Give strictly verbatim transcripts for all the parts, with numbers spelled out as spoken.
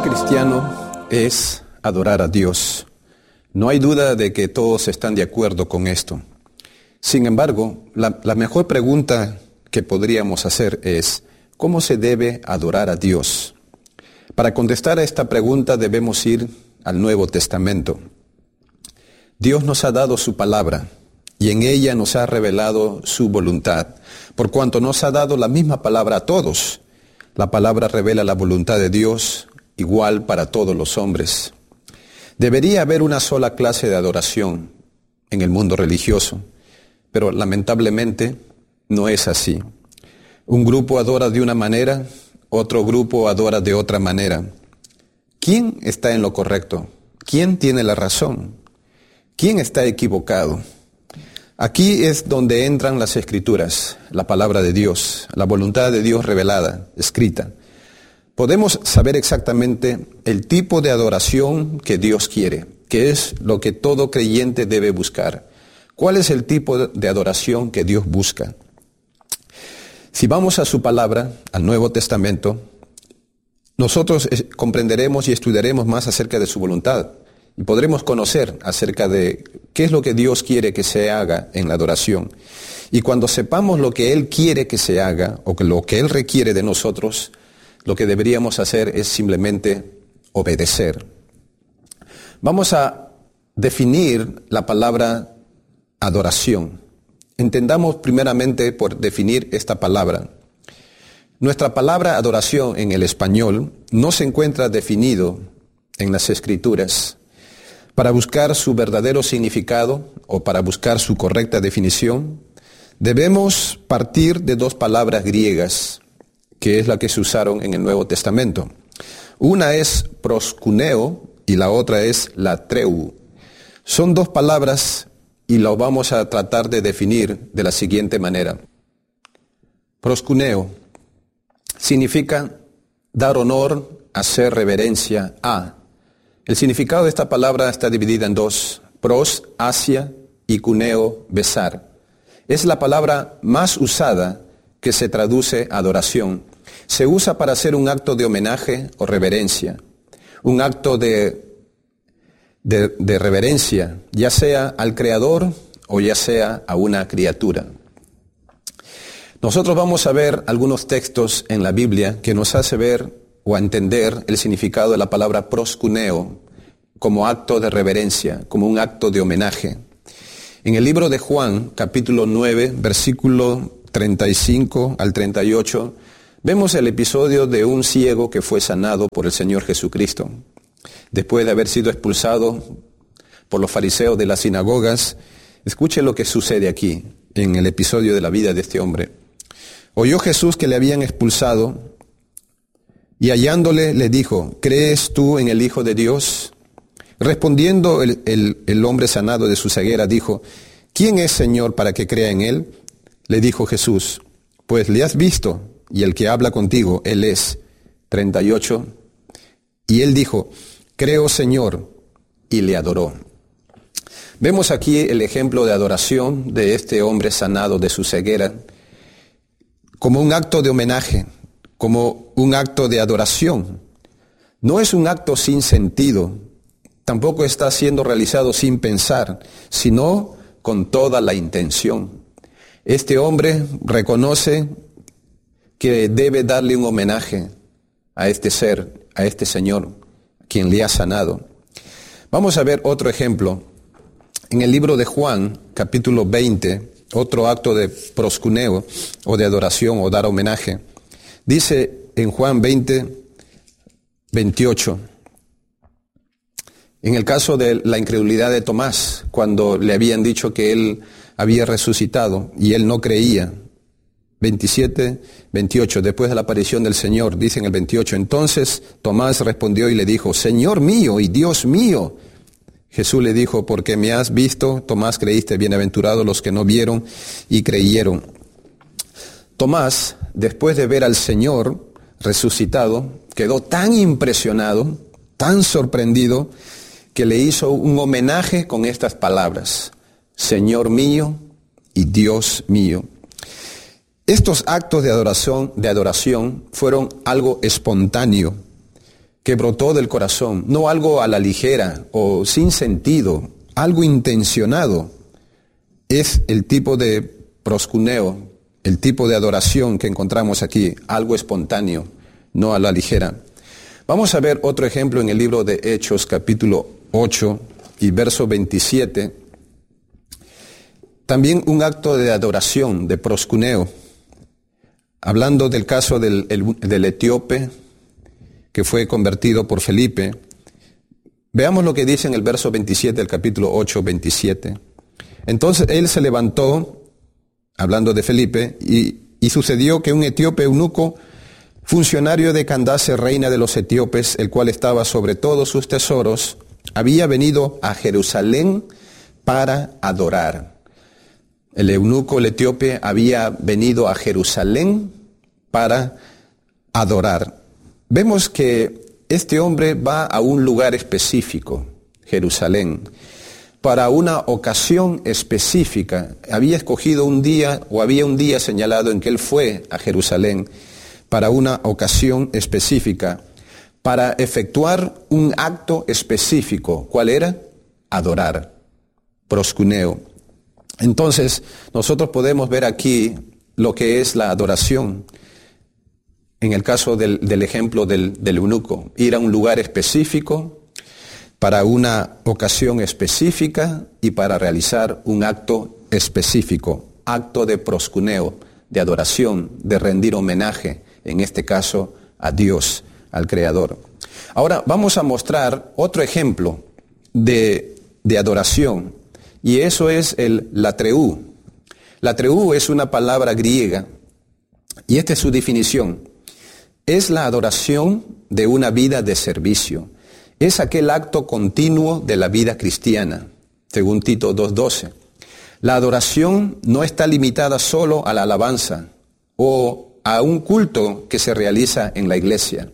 cristiano es adorar a Dios. No hay duda de que todos están de acuerdo con esto. Sin embargo, la, la mejor pregunta que podríamos hacer es, ¿cómo se debe adorar a Dios? Para contestar a esta pregunta debemos ir al Nuevo Testamento. Dios nos ha dado su palabra y en ella nos ha revelado su voluntad, por cuanto nos ha dado la misma palabra a todos. La palabra revela la voluntad de Dios igual para todos los hombres. Debería haber una sola clase de adoración en el mundo religioso, pero lamentablemente no es así. Un grupo adora de una manera, otro grupo adora de otra manera. ¿Quién está en lo correcto? ¿Quién tiene la razón? ¿Quién está equivocado? Aquí es donde entran las Escrituras, la palabra de Dios, la voluntad de Dios revelada, escrita. Podemos saber exactamente el tipo de adoración que Dios quiere, que es lo que todo creyente debe buscar. ¿Cuál es el tipo de adoración que Dios busca? Si vamos a su palabra, al Nuevo Testamento, nosotros comprenderemos y estudiaremos más acerca de su voluntad y podremos conocer acerca de qué es lo que Dios quiere que se haga en la adoración. Y cuando sepamos lo que Él quiere que se haga o que lo que Él requiere de nosotros, lo que deberíamos hacer es simplemente obedecer. Vamos a definir la palabra adoración. Entendamos primeramente por definir esta palabra. Nuestra palabra adoración en el español no se encuentra definido en las Escrituras. Para buscar su verdadero significado o para buscar su correcta definición, debemos partir de dos palabras griegas, que es la que se usaron en el Nuevo Testamento. Una es proskuneo y la otra es latreu. Son dos palabras y lo vamos a tratar de definir de la siguiente manera. Proskuneo significa dar honor, hacer reverencia a. El significado de esta palabra está dividida en dos, pros, hacia, y kuneo, besar. Es la palabra más usada que se traduce adoración. Se usa para hacer un acto de homenaje o reverencia, un acto de, de, de reverencia, ya sea al Creador o ya sea a una criatura. Nosotros vamos a ver algunos textos en la Biblia que nos hace ver o a entender el significado de la palabra proskuneo como acto de reverencia, como un acto de homenaje. En el libro de Juan, capítulo nueve, versículo treinta y cinco al treinta y ocho, vemos el episodio de un ciego que fue sanado por el Señor Jesucristo. Después de haber sido expulsado por los fariseos de las sinagogas, escuche lo que sucede aquí, en el episodio de la vida de este hombre. Oyó Jesús que le habían expulsado y hallándole le dijo, ¿crees tú en el Hijo de Dios? Respondiendo el, el, el hombre sanado de su ceguera dijo, ¿quién es Señor para que crea en él? Le dijo Jesús, pues le has visto y el que habla contigo, él es. treinta y ocho. Y él dijo, creo Señor, y le adoró. Vemos aquí el ejemplo de adoración de este hombre sanado de su ceguera, como un acto de homenaje, como un acto de adoración. No es un acto sin sentido, tampoco está siendo realizado sin pensar, sino con toda la intención. Este hombre reconoce que debe darle un homenaje a este ser, a este Señor, quien le ha sanado. Vamos a ver otro ejemplo. En el libro de Juan, capítulo veinte, otro acto de proskuneo, o de adoración, o dar homenaje. Dice en Juan veinte, veintiocho, en el caso de la incredulidad de Tomás, cuando le habían dicho que él había resucitado y él no creía. veintisiete, veintiocho, después de la aparición del Señor, dice en el veintiocho, entonces Tomás respondió y le dijo, Señor mío y Dios mío. Jesús le dijo, porque me has visto, Tomás, creíste, bienaventurados los que no vieron y creyeron. Tomás, después de ver al Señor resucitado, quedó tan impresionado, tan sorprendido, que le hizo un homenaje con estas palabras, Señor mío y Dios mío. Estos actos de adoración, de adoración fueron algo espontáneo. que brotó del corazón, no algo a la ligera o sin sentido, algo intencionado. Es el tipo de proskuneo, el tipo de adoración que encontramos aquí, algo espontáneo, no a la ligera. Vamos a ver otro ejemplo en el libro de Hechos, capítulo ocho y verso veintisiete. También un acto de adoración, de proskuneo. Hablando del caso del, el, del etíope que fue convertido por Felipe. Veamos lo que dice en el verso veintisiete del capítulo ocho, veintisiete. Entonces él se levantó, hablando de Felipe, y, y sucedió que un etíope eunuco, funcionario de Candace, reina de los etíopes, el cual estaba sobre todos sus tesoros, había venido a Jerusalén para adorar. El eunuco, el etíope, había venido a Jerusalén para adorar. Vemos que este hombre va a un lugar específico, Jerusalén, para una ocasión específica. Había escogido un día, o había un día señalado en que él fue a Jerusalén para una ocasión específica, para efectuar un acto específico. ¿Cuál era? Adorar, proskuneo. Entonces, nosotros podemos ver aquí lo que es la adoración. En el caso del, del ejemplo del, del eunuco, ir a un lugar específico para una ocasión específica y para realizar un acto específico, acto de proskuneo, de adoración, de rendir homenaje, en este caso a Dios, al Creador. Ahora vamos a mostrar otro ejemplo de, de adoración, y eso es el latreú. Latreú es una palabra griega, y esta es su definición. Es la adoración de una vida de servicio. Es aquel acto continuo de la vida cristiana, según Tito dos doce. La adoración no está limitada solo a la alabanza o a un culto que se realiza en la iglesia.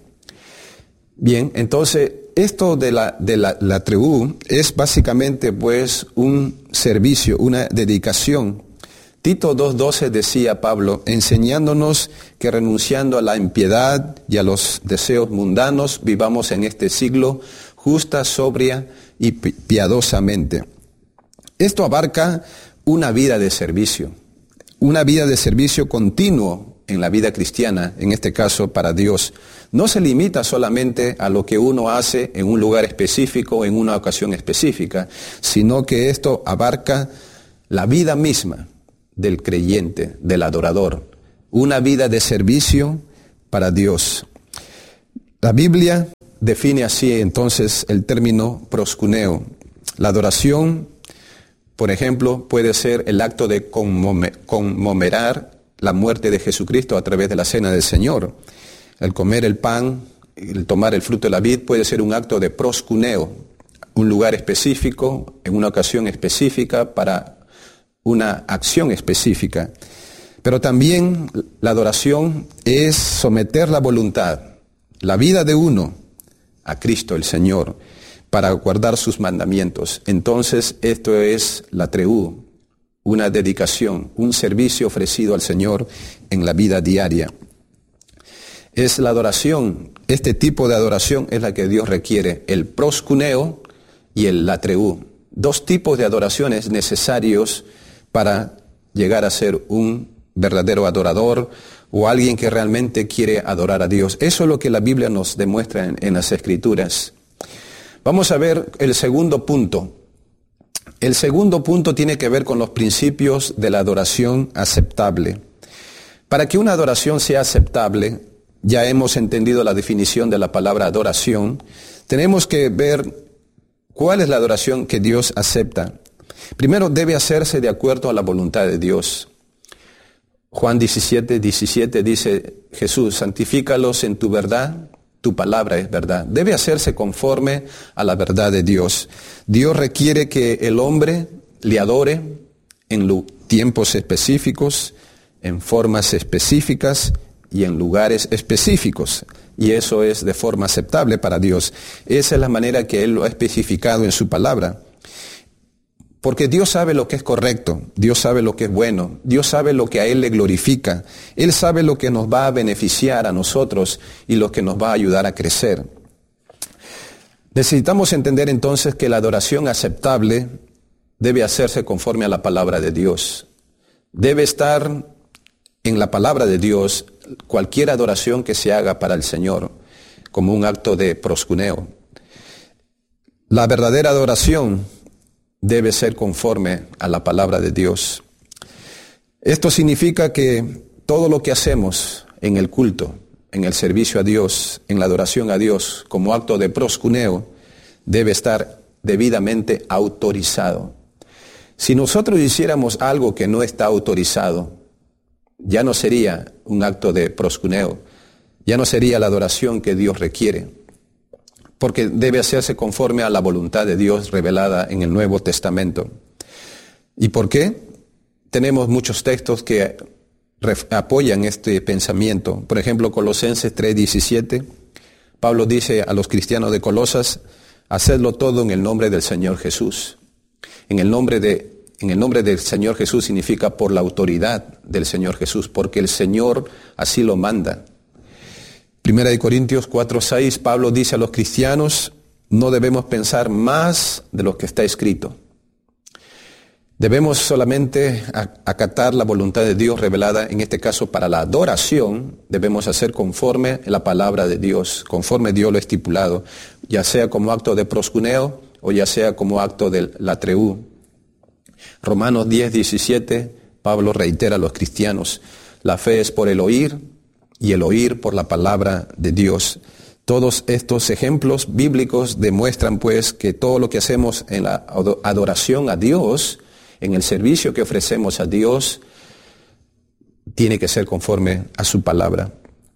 Bien, entonces esto de la, de la, la tribu es básicamente pues un servicio, una dedicación. Tito dos doce decía Pablo, enseñándonos que renunciando a la impiedad y a los deseos mundanos, vivamos en este siglo justa, sobria y piadosamente. Esto abarca una vida de servicio, una vida de servicio continuo en la vida cristiana, en este caso para Dios. No se limita solamente a lo que uno hace en un lugar específico, en una ocasión específica, sino que esto abarca la vida misma del creyente, del adorador, una vida de servicio para Dios. La Biblia define así entonces el término proskuneo. La adoración, por ejemplo, puede ser el acto de conmemorar la muerte de Jesucristo a través de la cena del Señor. El comer el pan, el tomar el fruto de la vid puede ser un acto de proskuneo, un lugar específico, en una ocasión específica, para una acción específica. Pero también la adoración es someter la voluntad, la vida de uno, a Cristo el Señor, para guardar sus mandamientos. Entonces esto es la treú, una dedicación, un servicio ofrecido al Señor en la vida diaria. Es la adoración, este tipo de adoración es la que Dios requiere, el proskuneo y el latreú. Dos tipos de adoraciones necesarios para llegar a ser un verdadero adorador o alguien que realmente quiere adorar a Dios. Eso es lo que la Biblia nos demuestra en, en las Escrituras. Vamos a ver el segundo punto. El segundo punto tiene que ver con los principios de la adoración aceptable. Para que una adoración sea aceptable, ya hemos entendido la definición de la palabra adoración, tenemos que ver cuál es la adoración que Dios acepta. Primero, debe hacerse de acuerdo a la voluntad de Dios. Juan diecisiete, diecisiete dice Jesús, santifícalos en tu verdad, tu palabra es verdad. Debe hacerse conforme a la verdad de Dios. Dios requiere que el hombre le adore en tiempos específicos, en formas específicas y en lugares específicos. Y eso es de forma aceptable para Dios. Esa es la manera que Él lo ha especificado en su palabra. Porque Dios sabe lo que es correcto, Dios sabe lo que es bueno, Dios sabe lo que a Él le glorifica, Él sabe lo que nos va a beneficiar a nosotros y lo que nos va a ayudar a crecer. Necesitamos entender entonces que la adoración aceptable debe hacerse conforme a la palabra de Dios. Debe estar en la palabra de Dios cualquier adoración que se haga para el Señor, como un acto de proscuneo. La verdadera adoración debe ser conforme a la palabra de Dios. Esto significa que todo lo que hacemos en el culto, en el servicio a Dios, en la adoración a Dios, como acto de proscuneo, debe estar debidamente autorizado. Si nosotros hiciéramos algo que no está autorizado, ya no sería un acto de proscuneo, ya no sería la adoración que Dios requiere, porque debe hacerse conforme a la voluntad de Dios revelada en el Nuevo Testamento. ¿Y por qué? Tenemos muchos textos que apoyan este pensamiento. Por ejemplo, Colosenses tres diecisiete, Pablo dice a los cristianos de Colosas: hacedlo todo en el nombre del Señor Jesús. En el nombre de, en el nombre del Señor Jesús significa por la autoridad del Señor Jesús, porque el Señor así lo manda. Primera de Corintios cuatro seis, Pablo dice a los cristianos: no debemos pensar más de lo que está escrito. Debemos solamente acatar la voluntad de Dios revelada, en este caso para la adoración, debemos hacer conforme a la palabra de Dios, conforme Dios lo ha estipulado, ya sea como acto de proscuneo o ya sea como acto de latreú. Romanos diez diecisiete, Pablo reitera a los cristianos: la fe es por el oír y el oír por la palabra de Dios. Todos estos ejemplos bíblicos demuestran pues que todo lo que hacemos en la adoración a Dios, en el servicio que ofrecemos a Dios, tiene que ser conforme a su palabra.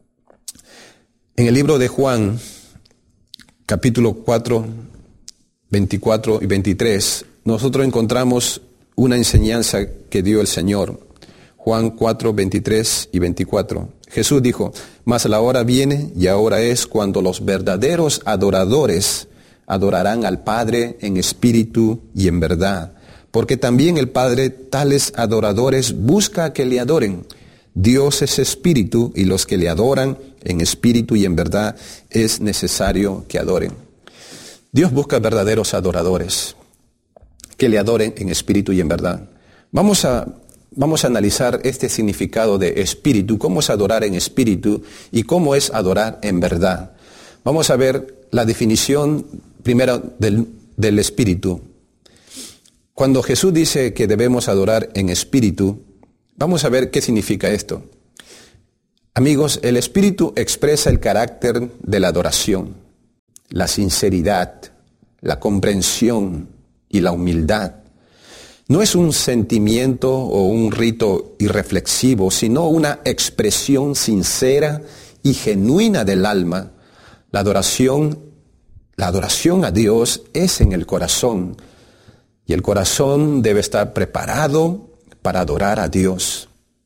En el libro de Juan, capítulo cuatro, veinticuatro y veintitrés, nosotros encontramos una enseñanza que dio el Señor. Juan cuatro, veintitrés y veinticuatro. Jesús dijo: mas la hora viene y ahora es cuando los verdaderos adoradores adorarán al Padre en espíritu y en verdad, porque también el Padre tales adoradores busca que le adoren. Dios es espíritu, y los que le adoran en espíritu y en verdad es necesario que adoren. Dios busca verdaderos adoradores que le adoren en espíritu y en verdad. Vamos a, vamos a analizar este significado de espíritu, cómo es adorar en espíritu y cómo es adorar en verdad. Vamos a ver la definición primero del, del espíritu. Cuando Jesús dice que debemos adorar en espíritu, vamos a ver qué significa esto. Amigos, el espíritu expresa el carácter de la adoración, la sinceridad, la comprensión y la humildad. No es un sentimiento o un rito irreflexivo, sino una expresión sincera y genuina del alma. La adoración, la adoración a Dios es en el corazón. Y el corazón debe estar preparado para adorar a Dios.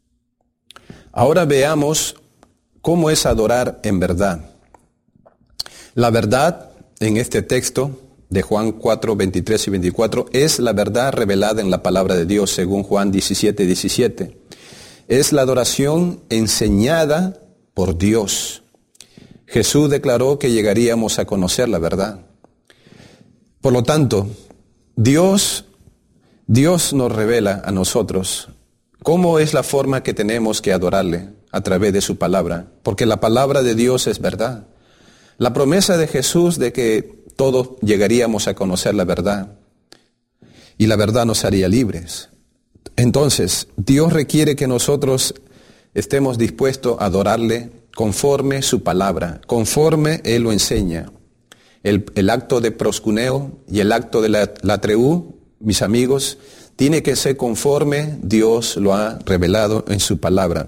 Ahora veamos cómo es adorar en verdad. La verdad en este texto de Juan cuatro, veintitrés y veinticuatro es la verdad revelada en la palabra de Dios, según Juan diecisiete, diecisiete. Es la adoración enseñada por Dios. Jesús declaró que llegaríamos a conocer la verdad. Por lo tanto, Dios, Dios nos revela a nosotros cómo es la forma que tenemos que adorarle a través de su palabra, porque la palabra de Dios es verdad. La promesa de Jesús de que todos llegaríamos a conocer la verdad y la verdad nos haría libres. Entonces, Dios requiere que nosotros estemos dispuestos a adorarle conforme su palabra, conforme Él lo enseña. El, el acto de proscuneo y el acto de la, latreú, mis amigos, tiene que ser conforme Dios lo ha revelado en su palabra.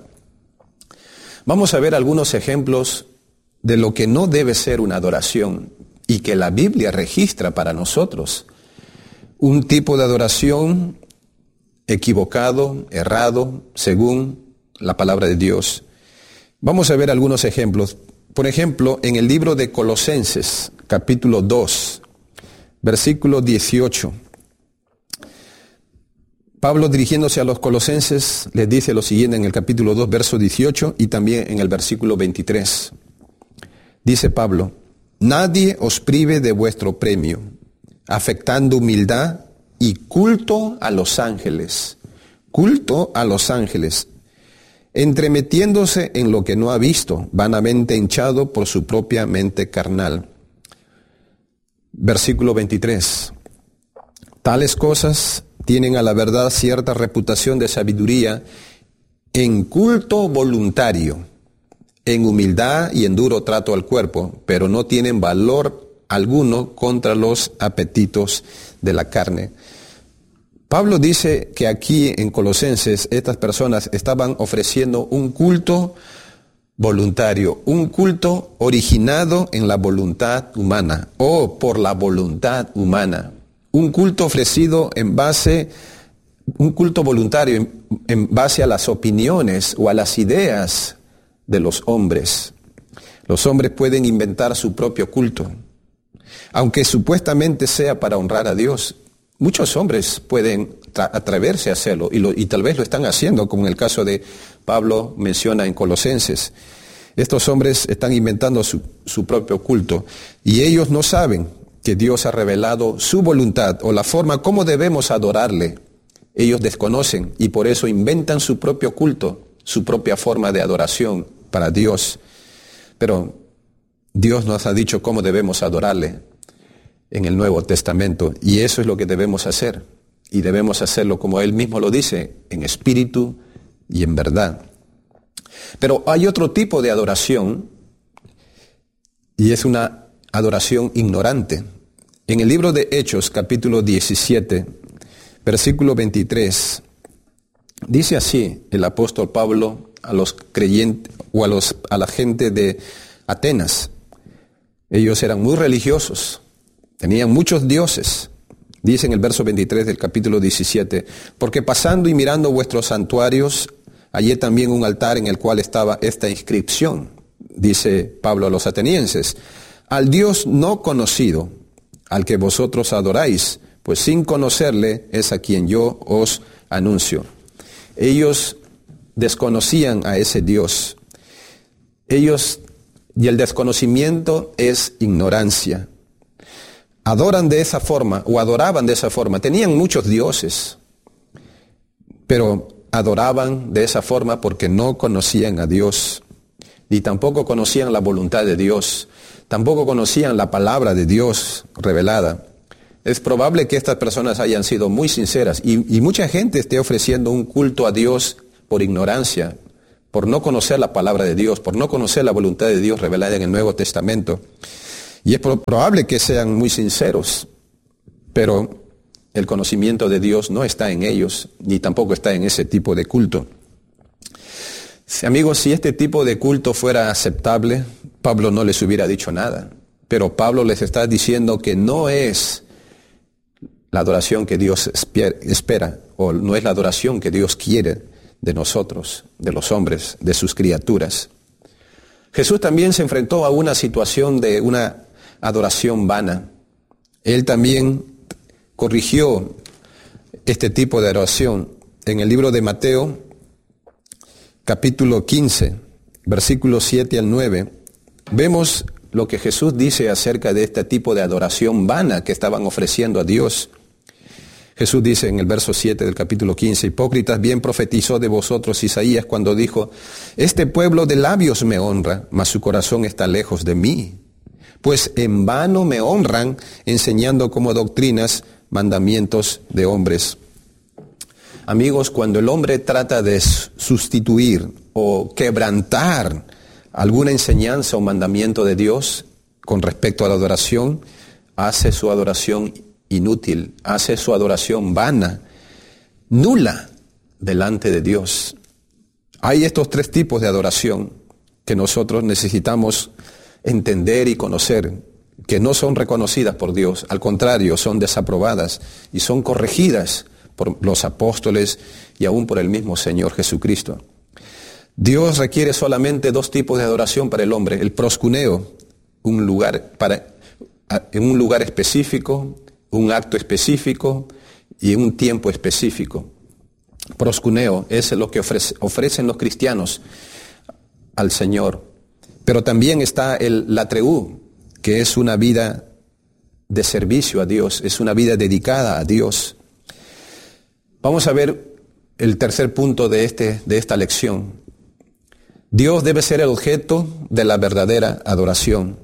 Vamos a ver algunos ejemplos de lo que no debe ser una adoración y que la Biblia registra para nosotros. Un tipo de adoración equivocado, errado, según la palabra de Dios. Vamos a ver algunos ejemplos. Por ejemplo, en el libro de Colosenses, capítulo dos, versículo dieciocho. Pablo, dirigiéndose a los colosenses, les dice lo siguiente en el capítulo dos, verso dieciocho y también en el versículo veintitrés. Dice Pablo: nadie os prive de vuestro premio, afectando humildad y culto a los ángeles. Culto a los ángeles, entremetiéndose en lo que no ha visto, vanamente hinchado por su propia mente carnal. Versículo veintitrés. Tales cosas tienen a la verdad cierta reputación de sabiduría en culto voluntario, en humildad y en duro trato al cuerpo, pero no tienen valor alguno contra los apetitos de la carne. Pablo dice que aquí en Colosenses estas personas estaban ofreciendo un culto voluntario, un culto originado en la voluntad humana o por la voluntad humana, un culto ofrecido en base, un culto voluntario en, en base a las opiniones o a las ideas de los hombres. Los hombres pueden inventar su propio culto, aunque supuestamente sea para honrar a Dios. Muchos hombres pueden tra- atreverse a hacerlo y, lo, y tal vez lo están haciendo, como en el caso de Pablo menciona en Colosenses. Estos hombres están inventando su, su propio culto y ellos no saben que Dios ha revelado su voluntad o la forma como debemos adorarle. Ellos desconocen y por eso inventan su propio culto, su propia forma de adoración para Dios. Pero Dios nos ha dicho cómo debemos adorarle en el Nuevo Testamento, y eso es lo que debemos hacer, y debemos hacerlo como Él mismo lo dice, en espíritu y en verdad. Pero hay otro tipo de adoración, y es una adoración ignorante. En el libro de Hechos, capítulo diecisiete, versículo veintitrés, dice así el apóstol Pablo a los creyentes, o a, los, a la gente de Atenas. Ellos eran muy religiosos, tenían muchos dioses. Dice en el verso veintitrés del capítulo diecisiete, porque pasando y mirando vuestros santuarios, hallé también un altar en el cual estaba esta inscripción, dice Pablo a los atenienses, al Dios no conocido, al que vosotros adoráis, pues sin conocerle es a quien yo os anuncio. Ellos desconocían a ese Dios. Ellos, y el desconocimiento es ignorancia. Adoran de esa forma, o adoraban de esa forma. Tenían muchos dioses, pero adoraban de esa forma porque no conocían a Dios, ni tampoco conocían la voluntad de Dios, tampoco conocían la palabra de Dios revelada. Es probable que estas personas hayan sido muy sinceras, y, y mucha gente esté ofreciendo un culto a Dios por ignorancia, por no conocer la palabra de Dios, por no conocer la voluntad de Dios revelada en el Nuevo Testamento. Y es probable que sean muy sinceros, pero el conocimiento de Dios no está en ellos, ni tampoco está en ese tipo de culto. Amigos, si este tipo de culto fuera aceptable, Pablo no les hubiera dicho nada. Pero Pablo les está diciendo que no es la adoración que Dios espera, o no es la adoración que Dios quiere de nosotros, de los hombres, de sus criaturas. Jesús también se enfrentó a una situación de una adoración vana. Él también corrigió este tipo de adoración. En el libro de Mateo, capítulo quince, versículos siete al nueve, vemos lo que Jesús dice acerca de este tipo de adoración vana que estaban ofreciendo a Dios. Jesús dice en el verso siete del capítulo quince, hipócritas, bien profetizó de vosotros Isaías cuando dijo, este pueblo de labios me honra, mas su corazón está lejos de mí. Pues en vano me honran enseñando como doctrinas mandamientos de hombres. Amigos, cuando el hombre trata de sustituir o quebrantar alguna enseñanza o mandamiento de Dios con respecto a la adoración, hace su adoración inútil, hace su adoración vana, nula delante de Dios. Hay estos tres tipos de adoración que nosotros necesitamos entender y conocer, que no son reconocidas por Dios, al contrario, son desaprobadas y son corregidas por los apóstoles y aún por el mismo Señor Jesucristo. Dios requiere solamente dos tipos de adoración para el hombre, el proscuneo, un lugar para, en un lugar específico, un acto específico y un tiempo específico. Proscuneo es lo que ofrece, ofrecen los cristianos al Señor. Pero también está el latreú, que es una vida de servicio a Dios, es una vida dedicada a Dios. Vamos a ver el tercer punto de, este, de esta lección. Dios debe ser el objeto de la verdadera adoración.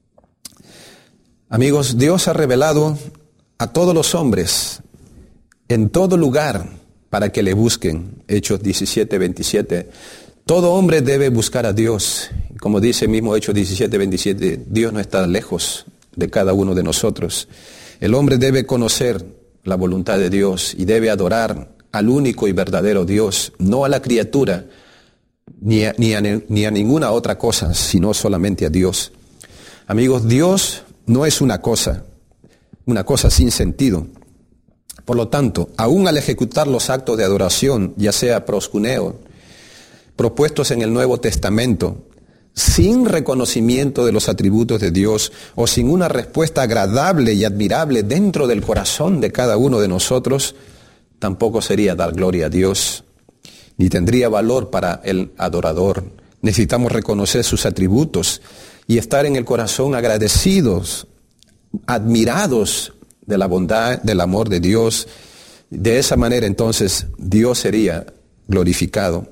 Amigos, Dios ha revelado a todos los hombres en todo lugar para que le busquen. Hechos diecisiete, veintisiete. Todo hombre debe buscar a Dios. Como dice mismo Hechos diecisiete, veintisiete, Dios no está lejos de cada uno de nosotros. El hombre debe conocer la voluntad de Dios y debe adorar al único y verdadero Dios, no a la criatura, ni a, ni a, ni a ninguna otra cosa, sino solamente a Dios. Amigos, Dios no es una cosa, una cosa sin sentido. Por lo tanto, aún al ejecutar los actos de adoración, ya sea proscuneo, propuestos en el Nuevo Testamento, sin reconocimiento de los atributos de Dios o sin una respuesta agradable y admirable dentro del corazón de cada uno de nosotros, tampoco sería dar gloria a Dios, ni tendría valor para el adorador. Necesitamos reconocer sus atributos y estar en el corazón agradecidos, admirados de la bondad, del amor de Dios. De esa manera entonces Dios sería glorificado.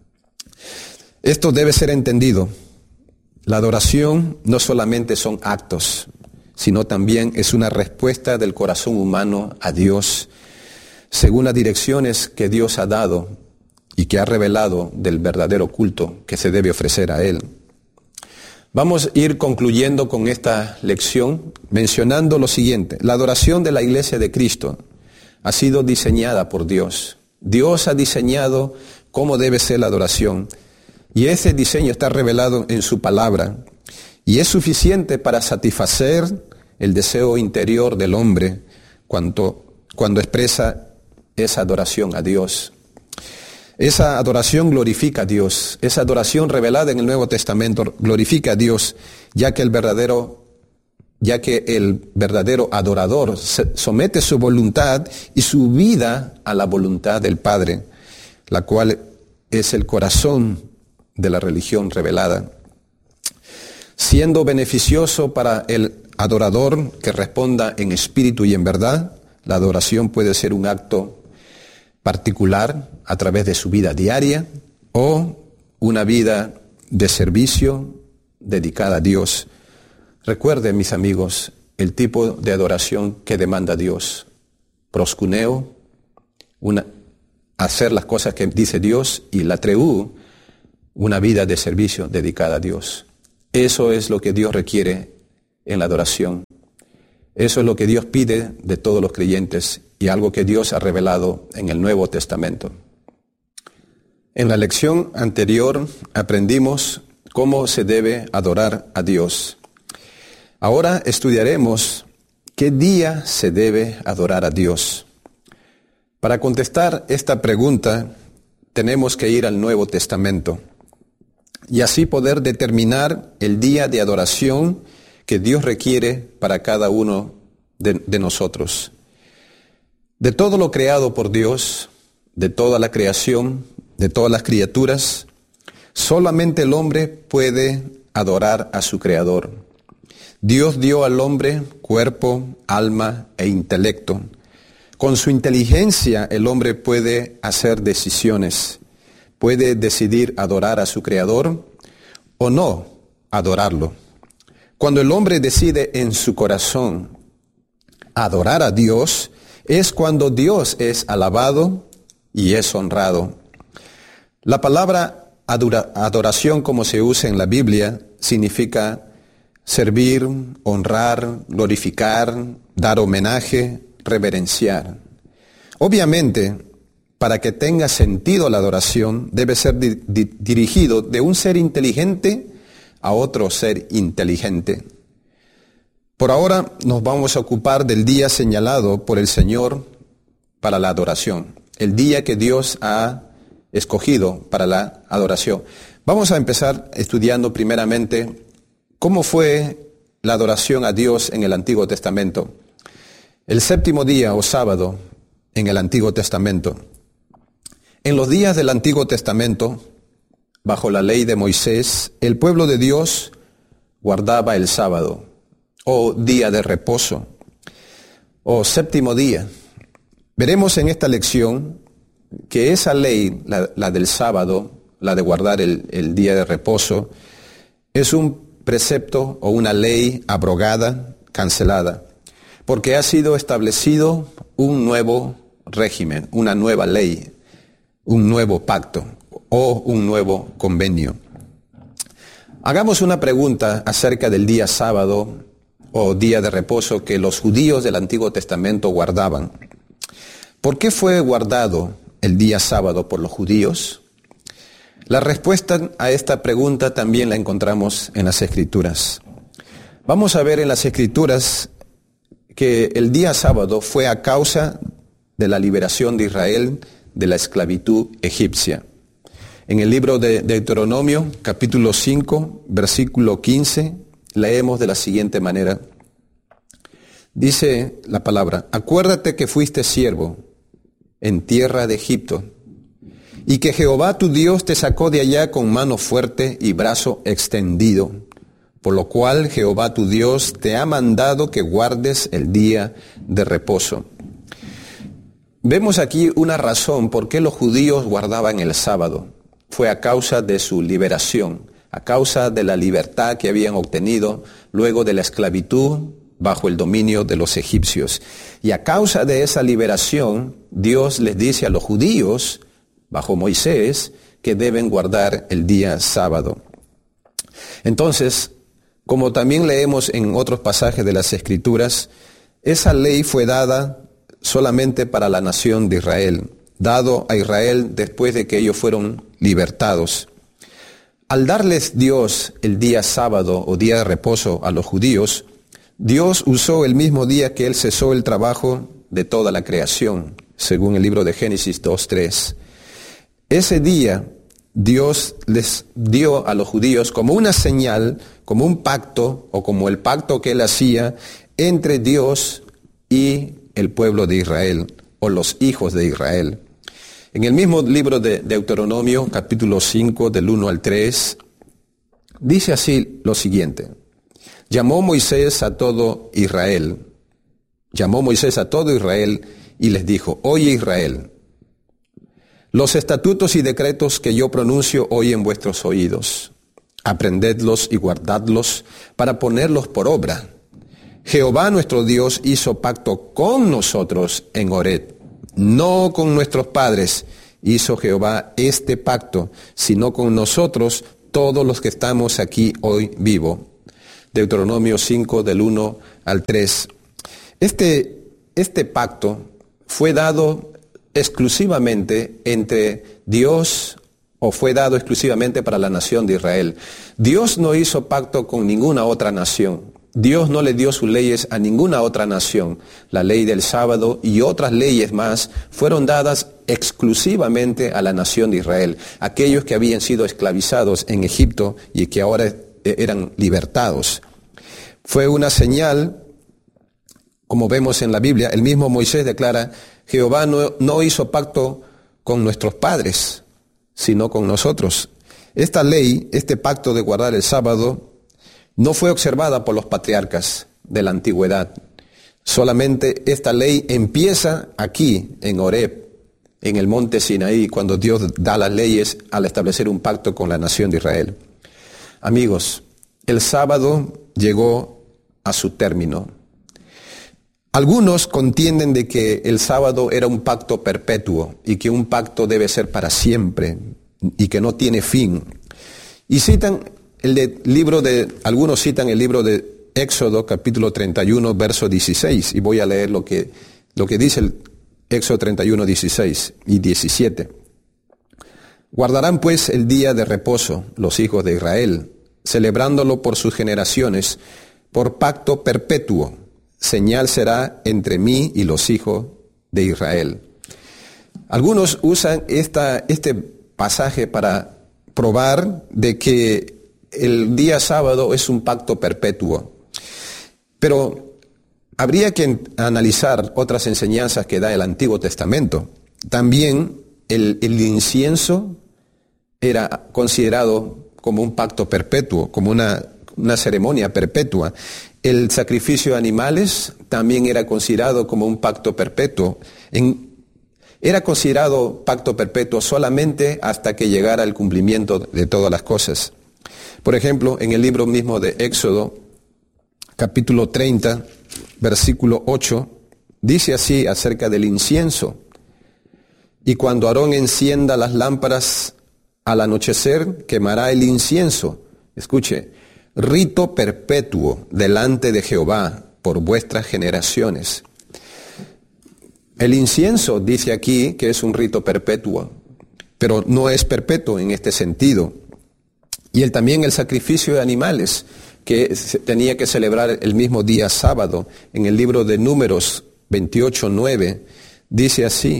Esto debe ser entendido. La adoración no solamente son actos, sino también es una respuesta del corazón humano a Dios, según las direcciones que Dios ha dado y que ha revelado del verdadero culto que se debe ofrecer a Él. Vamos a ir concluyendo con esta lección mencionando lo siguiente. La adoración de la Iglesia de Cristo ha sido diseñada por Dios. Dios ha diseñado cómo debe ser la adoración. Y ese diseño está revelado en su palabra. Y es suficiente para satisfacer el deseo interior del hombre cuando, cuando expresa esa adoración a Dios. Esa adoración glorifica a Dios. Esa adoración revelada en el Nuevo Testamento glorifica a Dios, ya que el verdadero, ya que el verdadero adorador somete su voluntad y su vida a la voluntad del Padre, la cual es el corazón de la religión revelada. Siendo beneficioso para el adorador que responda en espíritu y en verdad, la adoración puede ser un acto particular a través de su vida diaria o una vida de servicio dedicada a Dios. Recuerden, mis amigos, el tipo de adoración que demanda Dios. Proscuneo, una, hacer las cosas que dice Dios, y latreu, una vida de servicio dedicada a Dios. Eso es lo que Dios requiere en la adoración. Eso es lo que Dios pide de todos los creyentes y algo que Dios ha revelado en el Nuevo Testamento. En la lección anterior aprendimos cómo se debe adorar a Dios. Ahora estudiaremos qué día se debe adorar a Dios. Para contestar esta pregunta tenemos que ir al Nuevo Testamento y así poder determinar el día de adoración que Dios requiere para cada uno de, de nosotros. De todo lo creado por Dios, de toda la creación, de todas las criaturas, solamente el hombre puede adorar a su Creador. Dios dio al hombre cuerpo, alma e intelecto. Con su inteligencia el hombre puede hacer decisiones, puede decidir adorar a su Creador o no adorarlo. Cuando el hombre decide en su corazón adorar a Dios, es cuando Dios es alabado y es honrado. La palabra adora, adoración, como se usa en la Biblia, significa servir, honrar, glorificar, dar homenaje, reverenciar. Obviamente, para que tenga sentido la adoración, debe ser di- di- dirigido de un ser inteligente a otro ser inteligente. Por ahora nos vamos a ocupar del día señalado por el Señor para la adoración, el día que Dios ha escogido para la adoración. Vamos a empezar estudiando primeramente cómo fue la adoración a Dios en el Antiguo Testamento. El séptimo día o sábado en el Antiguo Testamento. En los días del Antiguo Testamento, bajo la ley de Moisés, el pueblo de Dios guardaba el sábado, o día de reposo, o séptimo día. Veremos en esta lección que esa ley, la, la del sábado, la de guardar el, el día de reposo, es un precepto o una ley abrogada, cancelada, porque ha sido establecido un nuevo régimen, una nueva ley, un nuevo pacto o un nuevo convenio. Hagamos una pregunta acerca del día sábado o día de reposo que los judíos del Antiguo Testamento guardaban. ¿Por qué fue guardado el día sábado por los judíos? La respuesta a esta pregunta también la encontramos en las Escrituras. Vamos a ver en las Escrituras que el día sábado fue a causa de la liberación de Israel de la esclavitud egipcia. En el libro de Deuteronomio, capítulo cinco, versículo quince, leemos de la siguiente manera. Dice la palabra: acuérdate que fuiste siervo en tierra de Egipto, y que Jehová tu Dios te sacó de allá con mano fuerte y brazo extendido, por lo cual Jehová tu Dios te ha mandado que guardes el día de reposo. Vemos aquí una razón por qué los judíos guardaban el sábado. Fue a causa de su liberación, a causa de la libertad que habían obtenido luego de la esclavitud bajo el dominio de los egipcios. Y a causa de esa liberación, Dios les dice a los judíos, bajo Moisés, que deben guardar el día sábado. Entonces, como también leemos en otros pasajes de las Escrituras, esa ley fue dada solamente para la nación de Israel, dado a Israel después de que ellos fueron libertados. Al darles Dios el día sábado o día de reposo a los judíos, Dios usó el mismo día que Él cesó el trabajo de toda la creación, según el libro de Génesis dos tres. Ese día Dios les dio a los judíos como una señal, como un pacto, o como el pacto que Él hacía entre Dios y el pueblo de Israel, o los hijos de Israel. En el mismo libro de Deuteronomio, capítulo cinco, del uno al tres, dice así lo siguiente. Llamó Moisés a todo Israel, llamó Moisés a todo Israel y les dijo: oye Israel, los estatutos y decretos que yo pronuncio hoy en vuestros oídos, aprendedlos y guardadlos para ponerlos por obra. Jehová nuestro Dios hizo pacto con nosotros en Horeb, no con nuestros padres hizo Jehová este pacto, sino con nosotros todos los que estamos aquí hoy vivos. Deuteronomio cinco, del uno al tres. Este, este pacto fue dado exclusivamente entre Dios, o fue dado exclusivamente para la nación de Israel. Dios no hizo pacto con ninguna otra nación. Dios no le dio sus leyes a ninguna otra nación. La ley del sábado y otras leyes más fueron dadas exclusivamente a la nación de Israel, aquellos que habían sido esclavizados en Egipto y que ahora eran libertados. Fue una señal, como vemos en la Biblia, el mismo Moisés declara: Jehová no, no hizo pacto con nuestros padres, sino con nosotros. Esta ley, este pacto de guardar el sábado, no fue observada por los patriarcas de la antigüedad. Solamente esta ley empieza aquí, en Horeb, en el monte Sinaí, cuando Dios da las leyes al establecer un pacto con la nación de Israel. Amigos, el sábado llegó a su término. Algunos contienden de que el sábado era un pacto perpetuo y que un pacto debe ser para siempre y que no tiene fin. Y citan el de, libro de, algunos citan el libro de Éxodo, capítulo treinta y uno, verso dieciséis, y voy a leer lo que, lo que dice el Éxodo treinta y uno, dieciséis y diecisiete. Guardarán pues el día de reposo los hijos de Israel, celebrándolo por sus generaciones, por pacto perpetuo. Señal será entre mí y los hijos de Israel. Algunos usan esta, este pasaje para probar de que el día sábado es un pacto perpetuo. Pero habría que analizar otras enseñanzas que da el Antiguo Testamento. También el, el incienso era considerado como un pacto perpetuo, como una, una ceremonia perpetua. El sacrificio de animales también era considerado como un pacto perpetuo. En, era considerado pacto perpetuo solamente hasta que llegara el cumplimiento de todas las cosas. Por ejemplo, en el libro mismo de Éxodo, capítulo treinta, versículo ocho, dice así acerca del incienso. Y cuando Aarón encienda las lámparas al anochecer, quemará el incienso. Escuche, rito perpetuo delante de Jehová por vuestras generaciones. El incienso dice aquí que es un rito perpetuo, pero no es perpetuo en este sentido. Y el, también el sacrificio de animales, que se tenía que celebrar el mismo día sábado. En el libro de Números veintiocho, nueve, dice así: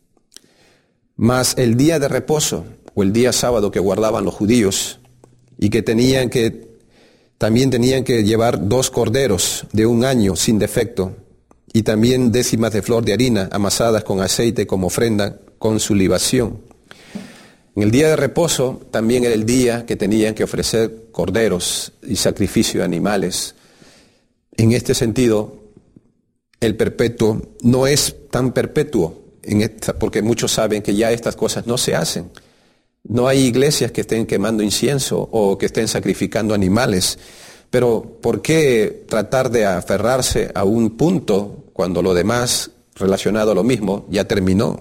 mas el día de reposo, o el día sábado que guardaban los judíos, y que tenían que, también tenían que llevar dos corderos de un año sin defecto, y también décimas de flor de harina amasadas con aceite como ofrenda con su libación. En el día de reposo también era el día que tenían que ofrecer corderos y sacrificio de animales. En este sentido, el perpetuo no es tan perpetuo, en esta, porque muchos saben que ya estas cosas no se hacen. No hay iglesias que estén quemando incienso o que estén sacrificando animales. Pero ¿por qué tratar de aferrarse a un punto cuando lo demás relacionado a lo mismo ya terminó?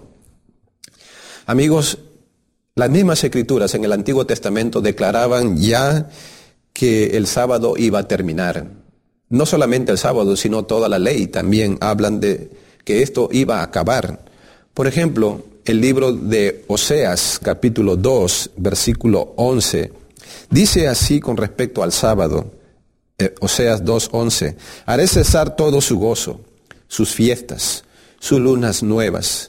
Amigos, las mismas escrituras en el Antiguo Testamento declaraban ya que el sábado iba a terminar. No solamente el sábado, sino toda la ley también hablan de que esto iba a acabar. Por ejemplo, el libro de Oseas, capítulo dos, versículo once, dice así con respecto al sábado, eh, Oseas dos, once, haré cesar todo su gozo, sus fiestas, sus lunas nuevas,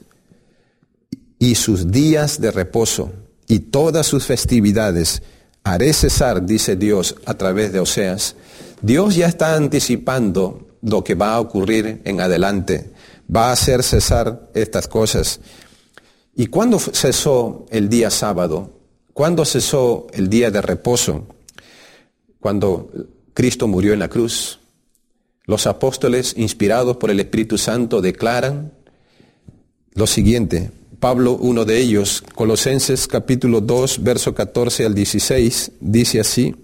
y sus días de reposo, y todas sus festividades, haré cesar, dice Dios a través de Oseas. Dios ya está anticipando lo que va a ocurrir en adelante, va a hacer cesar estas cosas. ¿Y cuándo cesó el día sábado? ¿Cuándo cesó el día de reposo? Cuando Cristo murió en la cruz. Los apóstoles, inspirados por el Espíritu Santo, declaran lo siguiente. Pablo, uno de ellos, Colosenses capítulo dos, verso catorce al dieciséis, dice así: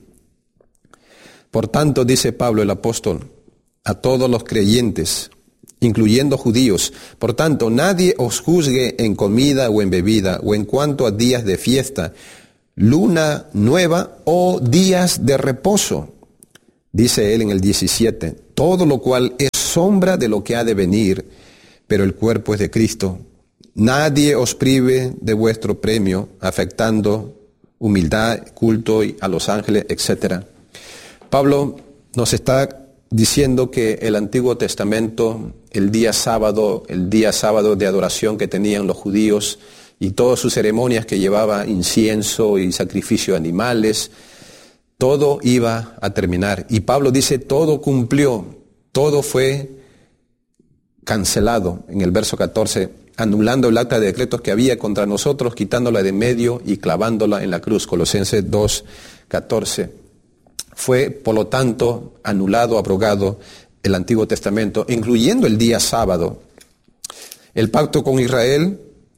por tanto, dice Pablo el apóstol, a todos los creyentes, incluyendo judíos, por tanto, nadie os juzgue en comida o en bebida, o en cuanto a días de fiesta, luna nueva o días de reposo. Dice él en el diecisiete, todo lo cual es sombra de lo que ha de venir, pero el cuerpo es de Cristo. Nadie os prive de vuestro premio, afectando humildad, culto a los ángeles, etcétera. Pablo nos está diciendo que el Antiguo Testamento, el día sábado, el día sábado de adoración que tenían los judíos y todas sus ceremonias que llevaba incienso y sacrificio de animales, todo iba a terminar. Y Pablo dice, todo cumplió, todo fue cancelado en el verso catorce, anulando el acta de decretos que había contra nosotros, quitándola de medio y clavándola en la cruz. Colosenses dos, catorce. Fue, por lo tanto, anulado, abrogado el Antiguo Testamento, incluyendo el día sábado. El pacto con Israel,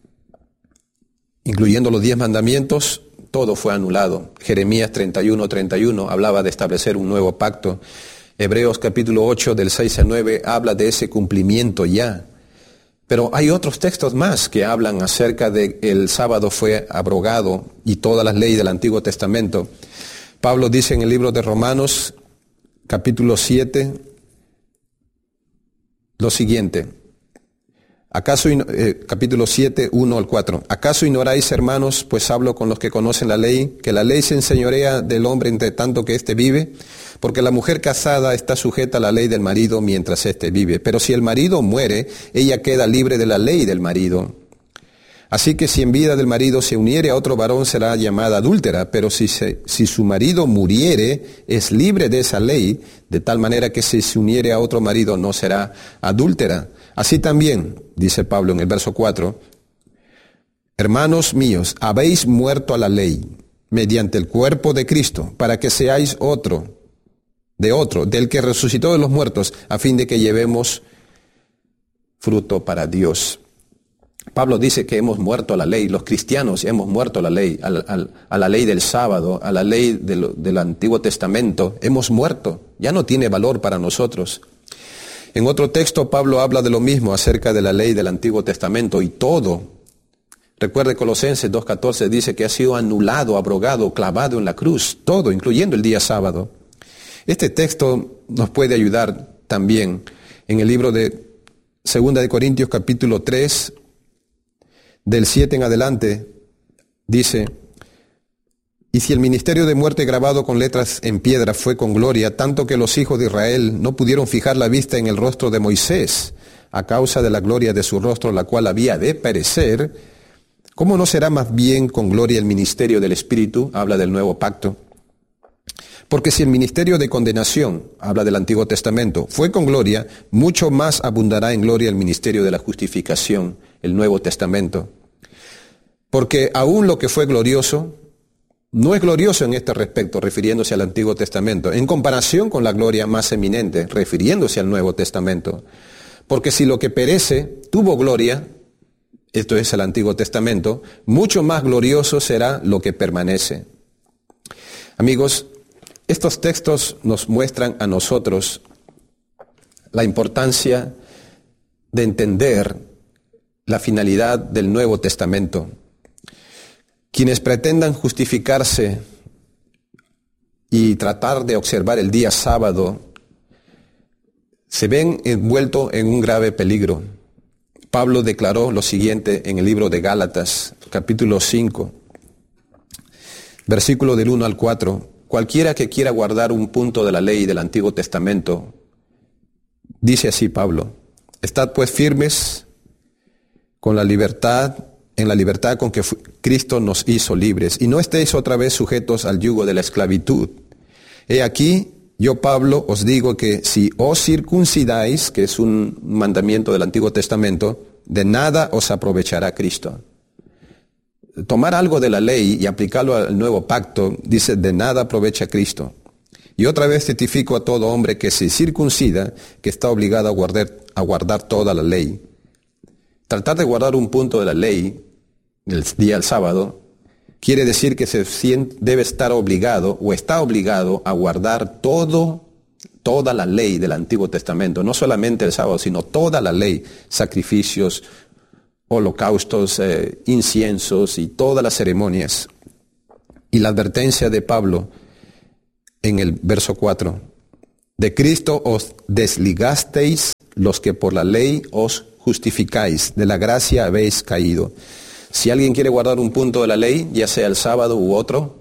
incluyendo los diez mandamientos, todo fue anulado. Jeremías treinta y uno, treinta y uno hablaba de establecer un nuevo pacto. Hebreos capítulo ocho, del seis al nueve, habla de ese cumplimiento ya. Pero hay otros textos más que hablan acerca de que el sábado fue abrogado y todas las leyes del Antiguo Testamento. Pablo dice en el libro de Romanos, capítulo siete, lo siguiente. ¿Acaso, eh, capítulo siete, uno al cuatro. ¿Acaso ignoráis, hermanos, pues hablo con los que conocen la ley, que la ley se enseñorea del hombre entre tanto que éste vive? Porque la mujer casada está sujeta a la ley del marido mientras éste vive. Pero si el marido muere, ella queda libre de la ley del marido. Así que si en vida del marido se uniere a otro varón, será llamada adúltera, pero si, se, si su marido muriere, es libre de esa ley, de tal manera que si se uniere a otro marido no será adúltera. Así también, dice Pablo en el verso cuatro, hermanos míos, habéis muerto a la ley mediante el cuerpo de Cristo, para que seáis otro, de otro, del que resucitó de los muertos, a fin de que llevemos fruto para Dios. Pablo dice que hemos muerto a la ley, los cristianos hemos muerto a la ley, a la, a la ley del sábado, a la ley del, del Antiguo Testamento, hemos muerto, ya no tiene valor para nosotros. En otro texto Pablo habla de lo mismo acerca de la ley del Antiguo Testamento y todo. Recuerde Colosenses dos catorce dice que ha sido anulado, abrogado, clavado en la cruz, todo, incluyendo el día sábado. Este texto nos puede ayudar también en el libro de Segunda de Corintios capítulo tres, del siete en adelante, dice: y si el ministerio de muerte grabado con letras en piedra fue con gloria, tanto que los hijos de Israel no pudieron fijar la vista en el rostro de Moisés, a causa de la gloria de su rostro, la cual había de perecer, ¿cómo no será más bien con gloria el ministerio del Espíritu? Habla del nuevo pacto. Porque si el ministerio de condenación, habla del Antiguo Testamento, fue con gloria, mucho más abundará en gloria el ministerio de la justificación, el Nuevo Testamento. Porque aún lo que fue glorioso, no es glorioso en este respecto, refiriéndose al Antiguo Testamento, en comparación con la gloria más eminente, refiriéndose al Nuevo Testamento. Porque si lo que perece tuvo gloria, esto es el Antiguo Testamento, mucho más glorioso será lo que permanece. Amigos, estos textos nos muestran a nosotros la importancia de entender la finalidad del Nuevo Testamento. Quienes pretendan justificarse y tratar de observar el día sábado se ven envueltos en un grave peligro. Pablo declaró lo siguiente en el libro de Gálatas, capítulo cinco, versículo del uno al cuatro. Cualquiera que quiera guardar un punto de la ley del Antiguo Testamento, dice así Pablo: estad pues firmes con la libertad, en la libertad con que Cristo nos hizo libres, y no estéis otra vez sujetos al yugo de la esclavitud. He aquí, yo Pablo os digo que si os circuncidáis, que es un mandamiento del Antiguo Testamento, de nada os aprovechará Cristo. Tomar algo de la ley y aplicarlo al nuevo pacto, dice, de nada aprovecha Cristo. Y otra vez testifico a todo hombre que se circuncida, que está obligado a guardar, a guardar toda la ley. Tratar de guardar un punto de la ley, el día del sábado, quiere decir que se siente, debe estar obligado o está obligado a guardar todo, toda la ley del Antiguo Testamento, no solamente el sábado, sino toda la ley, sacrificios, holocaustos, eh, inciensos y todas las ceremonias. Y la advertencia de Pablo en el verso cuatro: de Cristo os desligasteis los que por la ley os justificáis, de la gracia habéis caído. Si alguien quiere guardar un punto de la ley, ya sea el sábado u otro,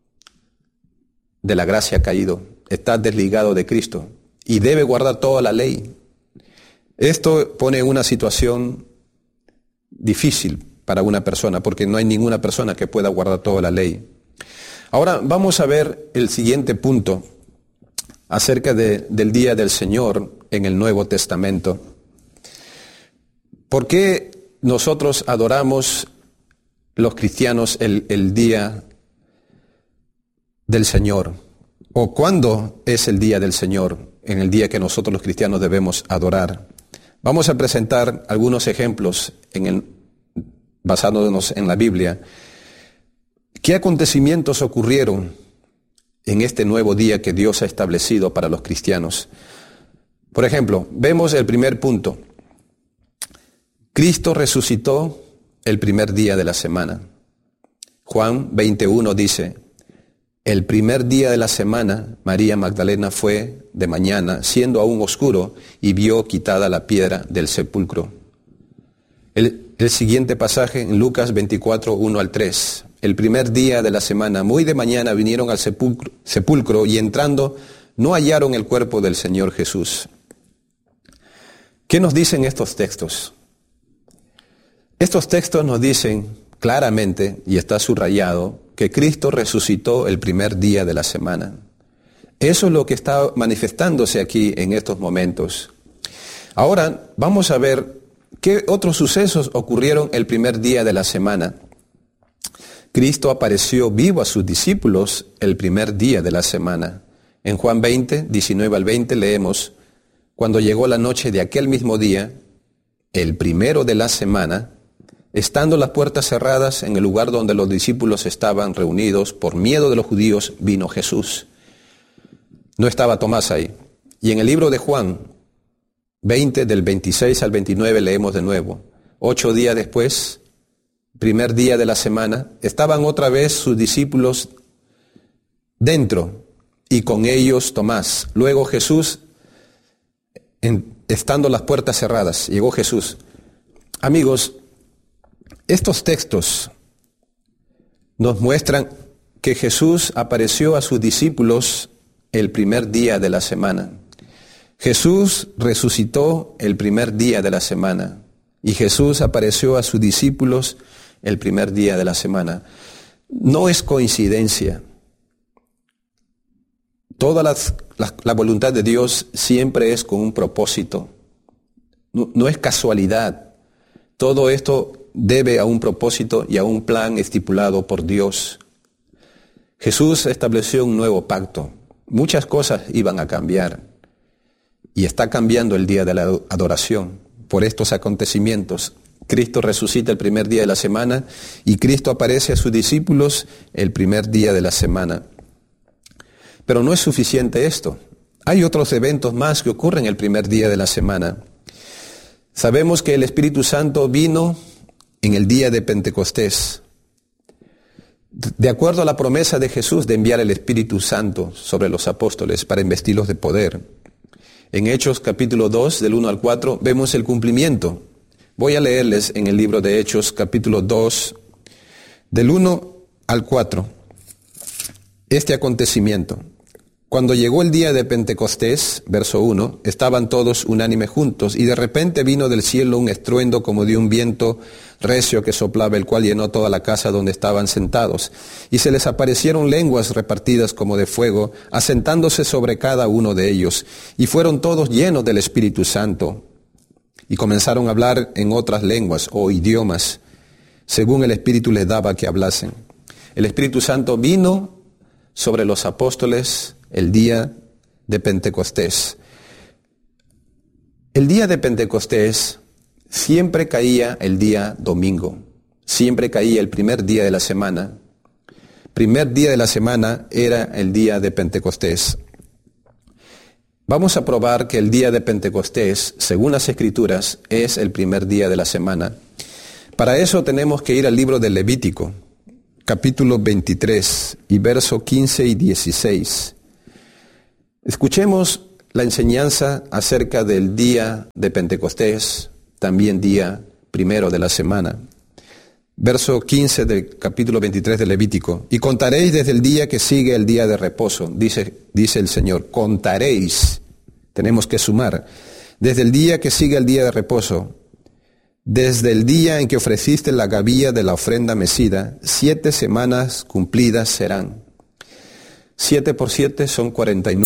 de la gracia ha caído, está desligado de Cristo y debe guardar toda la ley. Esto pone en una situación difícil para una persona, porque no hay ninguna persona que pueda guardar toda la ley. Ahora vamos a ver el siguiente punto acerca de, del día del Señor en el Nuevo Testamento. ¿Por qué nosotros adoramos los cristianos el, el día del Señor? ¿O cuándo es el día del Señor, en el día que nosotros los cristianos debemos adorar? Vamos a presentar algunos ejemplos en el, basándonos en la Biblia. ¿Qué acontecimientos ocurrieron en este nuevo día que Dios ha establecido para los cristianos? Por ejemplo, vemos el primer punto. Cristo resucitó el primer día de la semana. Juan veintiuno dice: el primer día de la semana, María Magdalena fue de mañana, siendo aún oscuro, y vio quitada la piedra del sepulcro. El, el siguiente pasaje en Lucas veinticuatro, uno al tres. El primer día de la semana, muy de mañana, vinieron al sepulcro, sepulcro y entrando, no hallaron el cuerpo del Señor Jesús. ¿Qué nos dicen estos textos? Estos textos nos dicen claramente, y está subrayado, que Cristo resucitó el primer día de la semana. Eso es lo que está manifestándose aquí en estos momentos. Ahora vamos a ver qué otros sucesos ocurrieron el primer día de la semana. Cristo apareció vivo a sus discípulos el primer día de la semana. En Juan veinte, diecinueve al veinte leemos: cuando llegó la noche de aquel mismo día, el primero de la semana, estando las puertas cerradas en el lugar donde los discípulos estaban reunidos, por miedo de los judíos, vino Jesús. No estaba Tomás ahí. Y en el libro de Juan veinte, del veintiséis al veintinueve, leemos de nuevo: ocho días después, primer día de la semana, estaban otra vez sus discípulos dentro, y con ellos Tomás. Luego Jesús, en, estando las puertas cerradas, llegó Jesús. Amigos, estos textos nos muestran que Jesús apareció a sus discípulos el primer día de la semana. Jesús resucitó el primer día de la semana. Y Jesús apareció a sus discípulos el primer día de la semana. No es coincidencia. Toda la, la, la voluntad de Dios siempre es con un propósito. No, no es casualidad. Todo esto debe a un propósito y a un plan estipulado por Dios. Jesús estableció un nuevo pacto. Muchas cosas iban a cambiar. Y está cambiando el día de la adoración por estos acontecimientos. Cristo resucita el primer día de la semana y Cristo aparece a sus discípulos el primer día de la semana. Pero no es suficiente esto. Hay otros eventos más que ocurren el primer día de la semana. Sabemos que el Espíritu Santo vino en el día de Pentecostés. De acuerdo a la promesa de Jesús de enviar el Espíritu Santo sobre los apóstoles para investirlos de poder. En Hechos capítulo dos, del uno al cuatro, vemos el cumplimiento. Voy a leerles en el libro de Hechos capítulo dos, del uno al cuatro, este acontecimiento. Cuando llegó el día de Pentecostés, verso uno, estaban todos unánimes juntos, y de repente vino del cielo un estruendo como de un viento recio que soplaba, el cual llenó toda la casa donde estaban sentados. Y se les aparecieron lenguas repartidas como de fuego, asentándose sobre cada uno de ellos. Y fueron todos llenos del Espíritu Santo. Y comenzaron a hablar en otras lenguas o idiomas, según el Espíritu les daba que hablasen. El Espíritu Santo vino sobre los apóstoles el día de Pentecostés. El día de Pentecostés siempre caía el día domingo, siempre caía el primer día de la semana. Primer día de la semana era el día de Pentecostés. Vamos a probar que el día de Pentecostés, según las Escrituras, es el primer día de la semana. Para eso tenemos que ir al libro del Levítico, capítulo veintitrés, y verso quince y dieciséis. Escuchemos la enseñanza acerca del día de Pentecostés, también día primero de la semana. Verso quince del capítulo veintitrés de Levítico. Y contaréis desde el día que sigue el día de reposo, dice, dice el Señor. Contaréis, tenemos que sumar, desde el día que sigue el día de reposo, desde el día en que ofreciste la gavilla de la ofrenda mecida, siete semanas cumplidas serán. Siete por siete son cuarenta y